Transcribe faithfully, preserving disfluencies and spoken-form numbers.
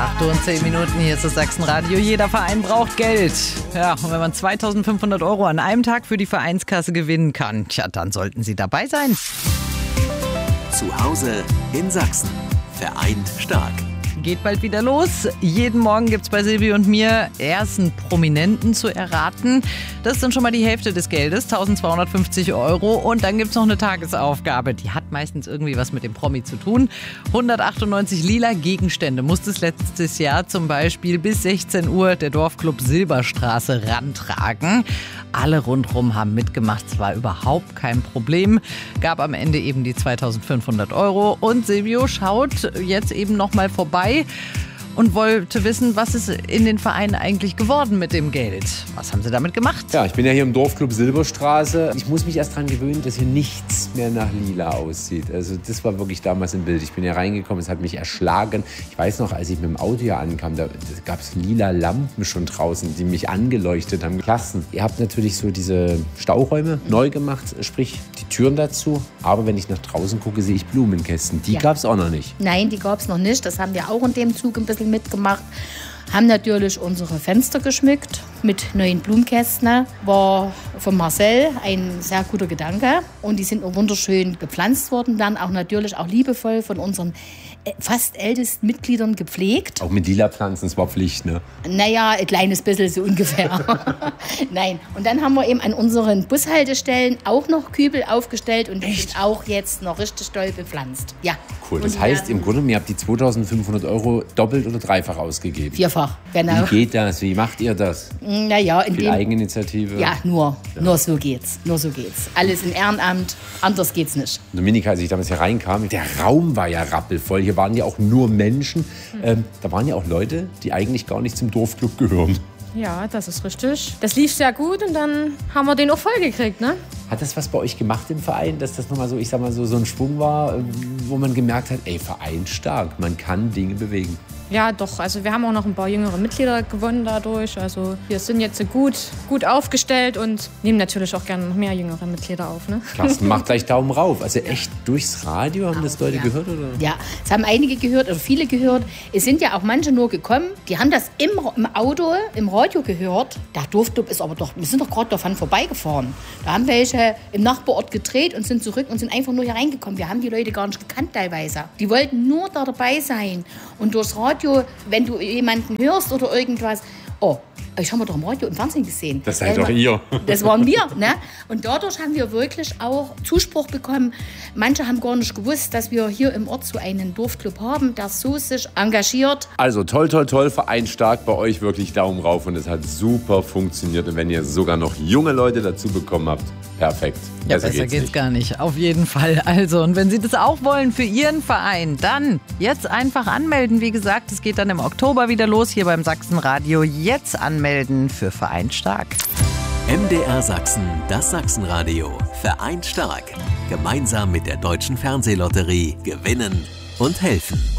acht Uhr und zehn Minuten, hier ist das Sachsenradio. Jeder Verein braucht Geld. Ja, und wenn man zweitausendfünfhundert Euro an einem Tag für die Vereinskasse gewinnen kann, tja, dann sollten Sie dabei sein. Zu Hause in Sachsen. Vereint stark. Geht bald wieder los. Jeden Morgen gibt es bei Silvi und mir ersten Prominenten zu erraten. Das ist dann schon mal die Hälfte des Geldes, eintausendzweihundertfünfzig Euro. Und dann gibt es noch eine Tagesaufgabe. Die hat meistens irgendwie was mit dem Promi zu tun. hundertachtundneunzig lila Gegenstände musste es letztes Jahr zum Beispiel bis sechzehn Uhr der Dorfclub Silberstraße rantragen. Alle rundherum haben mitgemacht. Es war überhaupt kein Problem. Gab am Ende eben die zweitausendfünfhundert Euro. Und Silvio schaut jetzt eben noch mal vorbei und wollte wissen, was ist in den Vereinen eigentlich geworden mit dem Geld. Was haben Sie damit gemacht? Ja, ich bin ja hier im Dorfclub Silberstraße. Ich muss mich erst daran gewöhnen, dass hier nichts mehr nach lila aussieht. Also das war wirklich damals im Bild. Ich bin hier reingekommen, es hat mich erschlagen. Ich weiß noch, als ich mit dem Auto hier ankam, da gab es lila Lampen schon draußen, die mich angeleuchtet haben. Klassen. Ihr habt natürlich so diese Stauräume neu gemacht, sprich die Türen dazu. Aber wenn ich nach draußen gucke, sehe ich Blumenkästen. Die ja. gab es auch noch nicht. Nein, die gab es noch nicht. Das haben wir auch in dem Zug ein bisschen mitgemacht. Haben natürlich unsere Fenster geschmückt mit neuen Blumenkästen. War von Marcel ein sehr guter Gedanke. Und die sind auch wunderschön gepflanzt worden. Dann auch natürlich auch liebevoll von unseren fast ältesten Mitgliedern gepflegt. Auch mit lila Pflanzen, das war Pflicht, ne? Naja, ein kleines bisschen so ungefähr. Nein. Und dann haben wir eben an unseren Bushaltestellen auch noch Kübel aufgestellt und die Echt? sind auch jetzt noch richtig doll bepflanzt. Ja. Cool. Das heißt, im Grunde, ihr habt die zweitausendfünfhundert Euro doppelt oder dreifach ausgegeben? Vierfach, genau. Wie geht das? Wie macht ihr das? Naja, in Viel dem... Eigeninitiative? Ja, nur. Ja. Nur so geht's. Nur so geht's. Alles im Ehrenamt. Anders geht's nicht. Dominika, als ich damals hier reinkam, der Raum war ja rappelvoll. Hier waren ja auch nur Menschen. Mhm. Ähm, da waren ja auch Leute, die eigentlich gar nicht zum Dorfclub gehören. Ja, das ist richtig. Das lief sehr gut und dann haben wir den auch voll gekriegt, ne? Hat das was bei euch gemacht im Verein, dass das nochmal so, ich sag mal, so, so ein Schwung war, wo man gemerkt hat, ey, Verein stark, man kann Dinge bewegen? Ja, doch. Also wir haben auch noch ein paar jüngere Mitglieder gewonnen dadurch. Also wir sind jetzt gut, gut aufgestellt und nehmen natürlich auch gerne noch mehr jüngere Mitglieder auf. Ne? Carsten macht gleich Daumen rauf. Also echt durchs Radio haben das Leute ja. gehört? Oder? Ja, es haben einige gehört oder viele gehört. Es sind ja auch manche nur gekommen, die haben das im, im Auto, im Radio gehört. Der Dorfclub ist aber doch, wir sind doch gerade davon vorbeigefahren. Da haben welche im Nachbarort gedreht und sind zurück und sind einfach nur hier reingekommen. Wir haben die Leute gar nicht gekannt teilweise. Die wollten nur da dabei sein. Und durchs Radio, wenn du jemanden hörst oder irgendwas, oh, ich habe doch im Radio und Fernsehen gesehen. Das seid doch ihr. Das waren wir, ne? Und dadurch haben wir wirklich auch Zuspruch bekommen. Manche haben gar nicht gewusst, dass wir hier im Ort so einen Dorfclub haben, der so sich engagiert. Also toll, toll, toll, Verein stark, bei euch wirklich Daumen rauf und es hat super funktioniert. Und wenn ihr sogar noch junge Leute dazu bekommen habt, perfekt. Ja, besser, besser geht's, geht's gar nicht. Auf jeden Fall. Also, und wenn Sie das auch wollen für Ihren Verein, dann jetzt einfach anmelden. Wie gesagt, es geht dann im Oktober wieder los hier beim Sachsenradio. Jetzt anmelden für Verein stark. M D R Sachsen, das Sachsenradio. Vereint stark. Gemeinsam mit der Deutschen Fernsehlotterie gewinnen und helfen.